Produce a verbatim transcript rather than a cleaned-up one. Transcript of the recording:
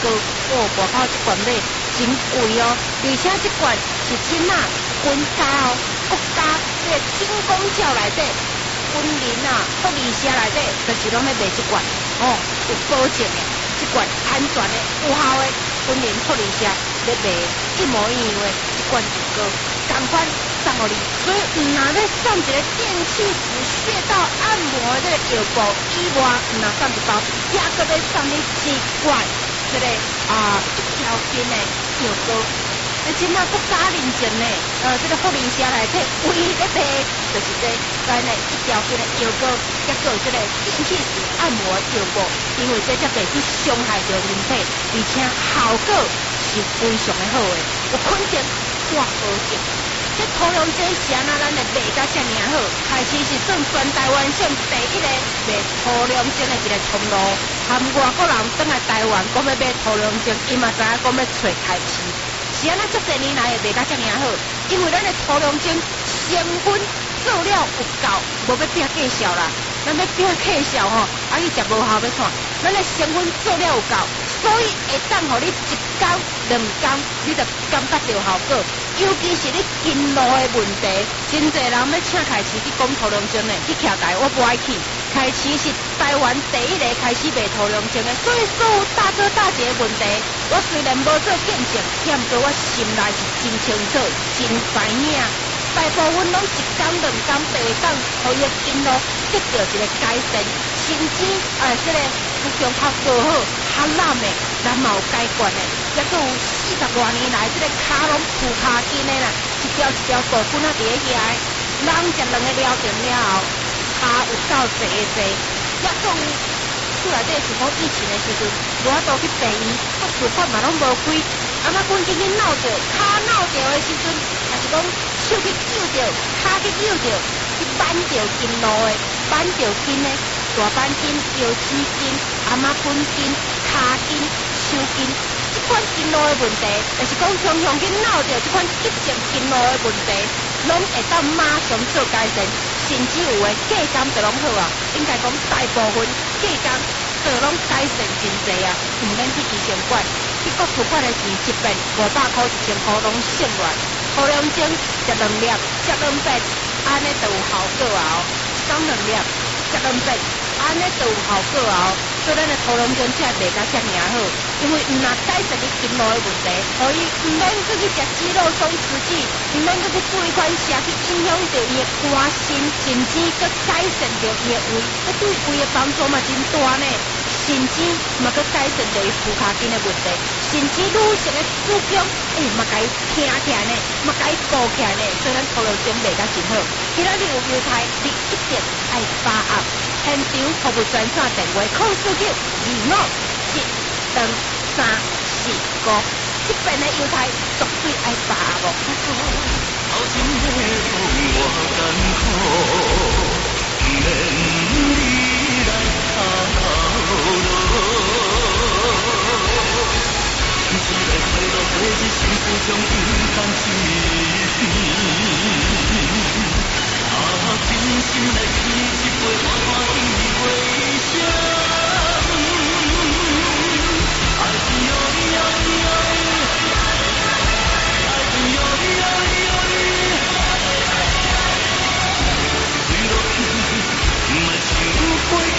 膏，哦，外口这罐买真贵哦，而且这罐是真啊，军家哦，国家这个军工教内底，军人啊，福利社内底，就是拢咧卖这罐，哦，有保证的，这罐安全的、有效的，军人福利社咧卖一模一样的这罐乳膏，同款送互你。所以，唔若要送一个电气子穴道按摩的这个药膏以外，唔若送一包，也搁要送你一罐这个啊一条筋的药膏。而且那国家认证呢，呃，这个福利社内底唯一咧卖，就是这咱的一条筋的药膏，结果这个电气子按摩药膏，因为这才袂去伤害到人体，而且效果是非常的好的，有肯定我保证。这涂龙精是安那咱的卖甲遮尔好，开始是算全台湾省第一个卖涂龙精的一个通路，含外国人转来台湾，讲要买涂龙精，伊嘛知影讲要找开市。是安那足侪年来会卖甲遮尔好，因为咱的涂龙精成分做了有够，无要拼计数啦。咱要拼计数吼，啊伊食无效要看。咱的成分做了有够，所以会当互你一工两工，你就感觉到效果。尤其是你筋络的问题，真侪人要请开始去讲涂龙精的，去徛台我不爱去。开始是台湾第一个开始卖涂龙精的，所以所有大哥大姐的问题，我虽然无做见证，欠做我心内是真清楚、真知影。大部分拢一工两工白当，互伊的筋络得到一个改善，甚至呃，这个服用较做好、较烂的，咱嘛有改观的。也佫有四十多年来，这个骹拢浮骹筋的啦，一条一条骨棍啊伫咧遐的，人食两个疗程了后，骹有够济济，也佫有厝内底是讲以前的时阵，无法度去病院，啊，处方嘛拢无开，啊，那阮今日闹着骹闹着的时阵，也是讲手去揪着，骹去揪着，去扳着筋络的，扳着筋的，大板筋、腰子筋、阿妈筋筋、骹筋、手筋。这款筋络的问题，就是讲常常去闹着这款急性筋络的问题，拢会当马上做改善，甚至有的价钱就拢好啊。应该讲大部分价钱就拢改善真济啊，唔免去医生馆，去国图馆的钱一遍五百块、一千块拢省落。涂龙精食两粒，食两遍，安尼就有效果啊！一天两粒，食两遍，安尼就有效果啊！所以咱的涂龙精才会卖甲遮尔好，因为毋若改善你筋络的问题，所以毋免去去食肌肉松弛剂，毋免去去做一款食去影响到伊的肝肾，甚至去改善到伊的胃，这对胃的帮助嘛真大呢。甚至嘛去改善到伊扶骹筋的问题，甚至女性的子宫，哎、欸，嘛甲伊挺起来呢，嘛甲伊固起来呢，所以咱涂龙精卖甲真好。今仔日有优待，你一定爱把握。现场服务专线电话：零四九二五七二三四五，这边的优待绝对爱把握。 头前的路我艰苦，免你来操劳。一个快乐过日，心事将伊担起。